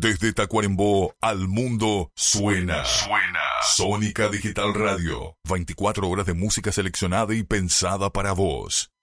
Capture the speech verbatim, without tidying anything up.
Desde Tacuarembó al mundo suena. Suena. Sónica Digital Radio. veinticuatro horas de música seleccionada y pensada para vos.